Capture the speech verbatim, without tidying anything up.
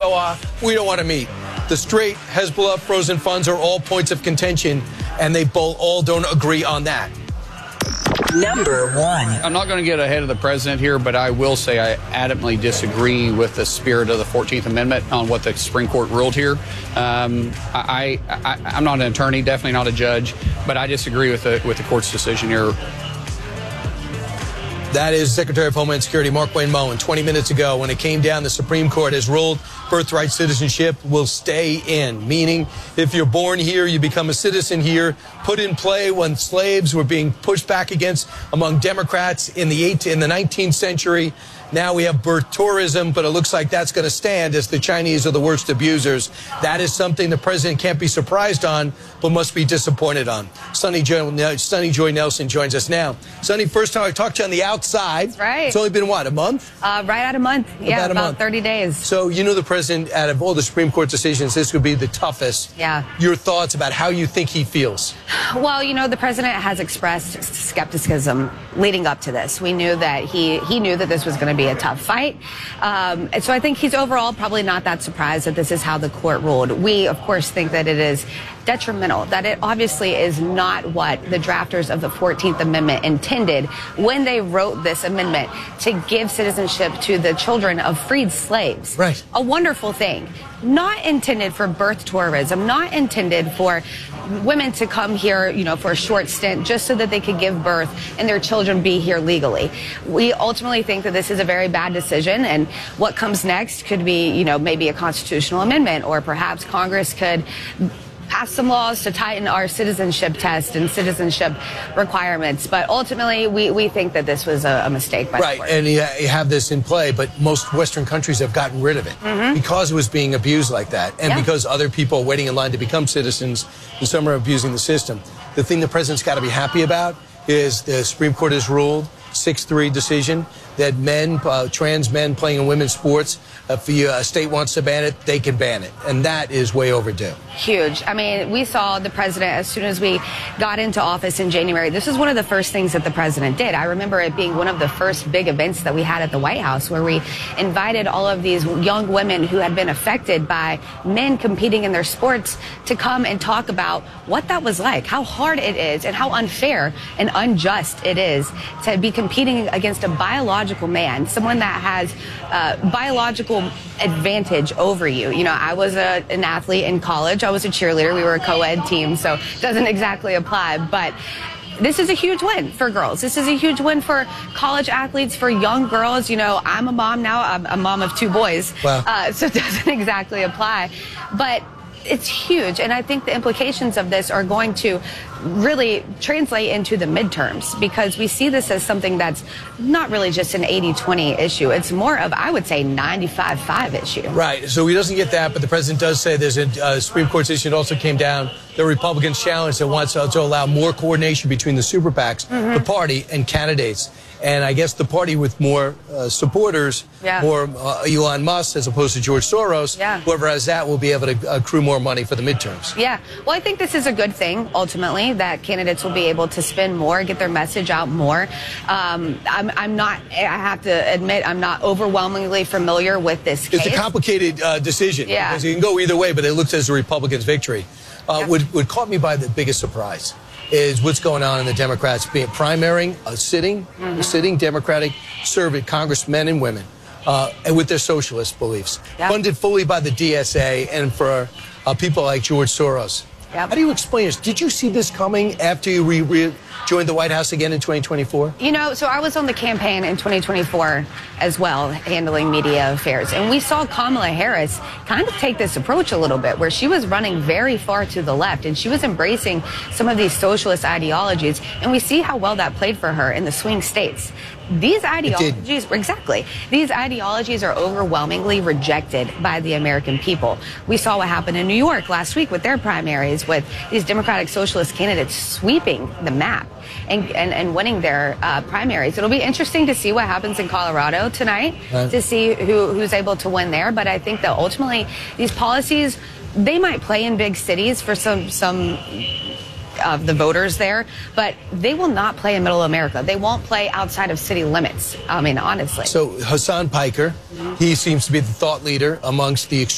so uh, we don't want to meet. The straight, Hezbollah, frozen funds are all points of contention, and they both all don't agree on that. Number one. I'm not going to get ahead of the president here, but I will say I adamantly disagree with the spirit of the fourteenth Amendment on what the Supreme Court ruled here. Um, I, I, I'm not an attorney, definitely not a judge, but I disagree with the, with the court's decision here. That is Secretary of Homeland Security Mark Wayne Moen twenty minutes ago when it came down. The Supreme Court has ruled birthright citizenship will stay in, meaning if you're born here, you become a citizen here, put in play when slaves were being pushed back against among Democrats in the eight, in the nineteenth century. Now we have birth tourism, but it looks like that's going to stand as the Chinese are the worst abusers. That is something the president can't be surprised on, but must be disappointed on. Sonny Joy, Sonny Joy Nelson joins us now. Sonny, first time I talked to you on the outside. That's right. It's only been, what, a month? Uh, right at a month. Yeah, about, about month. thirty days. So you know the president, out of all the Supreme Court decisions, this would be the toughest. Yeah. Your thoughts about how you think he feels? Well, you know, the president has expressed skepticism leading up to this. We knew that he, he knew that this was going to be a tough fight. Um, and so I think he's overall probably not that surprised that this is how the court ruled. We, of course, think that it is detrimental, that it obviously is not what the drafters of the fourteenth Amendment intended when they wrote this amendment to give citizenship to the children of freed slaves. Right. A wonderful thing. Not intended for birth tourism, not intended for women to come here, you know, for a short stint just so that they could give birth and their children be here legally. We ultimately think that this is a very bad decision, and what comes next could be, you know, maybe a constitutional amendment, or perhaps Congress could pass some laws to tighten our citizenship test and citizenship requirements. But ultimately, we, we think that this was a, a mistake by right, the court. and you, you have this in play, but most Western countries have gotten rid of it Mm-hmm. because it was being abused like that, and Yeah. because other people are waiting in line to become citizens, and some are abusing the system. The thing the president's got to be happy about is the Supreme Court has ruled, six three decision, that men, uh, trans men playing in women's sports, if the uh, state wants to ban it, they can ban it. And that is way overdue. Huge. I mean, we saw the president as soon as we got into office in January. This was one of the first things that the president did. I remember it being one of the first big events that we had at the White House, where we invited all of these young women who had been affected by men competing in their sports to come and talk about what that was like, how hard it is, and how unfair and unjust it is to be competing against a biological man, someone that has uh, biological advantage over you. You know, I was a, an athlete in college. I was a cheerleader. We were a co-ed team, so it doesn't exactly apply. But this is a huge win for girls. This is a huge win for college athletes, for young girls. You know, I'm a mom now. I'm a mom of two boys. Wow. Uh, so it doesn't exactly apply. But it's huge, and I think the implications of this are going to really translate into the midterms, because we see this as something that's not really just an eighty twenty issue. It's more of, I would say, ninety-five five issue. Right. So he doesn't get that, but the president does say there's a uh, Supreme Court decision that also came down. The Republicans challenged that wants to, to allow more coordination between the super PACs, mm-hmm. the party, and candidates. And I guess the party with more uh, supporters, yeah. more uh, Elon Musk as opposed to George Soros, yeah. whoever has that will be able to accrue more money for the midterms. Yeah. Well, I think this is a good thing, ultimately, that candidates will be able to spend more, get their message out more. Um, I'm, I'm not, I have to admit, I'm not overwhelmingly familiar with this case. It's a complicated uh, decision. Yeah. Because it can go either way, but it looks as a Republicans' victory. Uh, Yeah. what, what caught me by the biggest surprise is what's going on in the Democrats being primarying a sitting, mm-hmm. a sitting Democratic survey congressmen and women, uh, and with their socialist beliefs, Yep. funded fully by the D S A and for uh, people like George Soros. Yep. How do you explain this? Did you see this coming after you re- re- joined the White House again in twenty twenty-four? You know, so I was on the campaign in twenty twenty-four as well, handling media affairs. And we saw Kamala Harris kind of take this approach a little bit, where she was running very far to the left, and she was embracing some of these socialist ideologies. And we see how well that played for her in the swing states. These ideologies, exactly, these ideologies are overwhelmingly rejected by the American people. We saw what happened in New York last week with their primaries, with these Democratic Socialist candidates sweeping the map and, and, and winning their uh, primaries. It'll be interesting to see what happens in Colorado tonight, right. to see who, who's able to win there. But I think that ultimately these policies, they might play in big cities for some some of the voters there, but they will not play in middle America. They won't play outside of city limits. I mean, honestly. So Hassan Piker, mm-hmm. he seems to be the thought leader amongst the